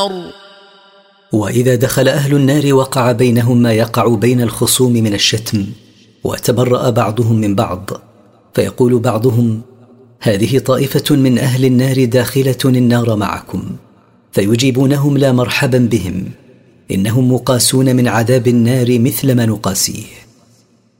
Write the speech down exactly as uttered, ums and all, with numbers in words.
وإذا دخل أهل النار وقع بينهم ما يقع بين الخصوم من الشتم، وتبرأ بعضهم من بعض، فيقول بعضهم: هذه طائفة من أهل النار داخلة النار معكم، فيجيبونهم: لا مرحبا بهم، إنهم مقاسون من عذاب النار مثل ما نقاسيه.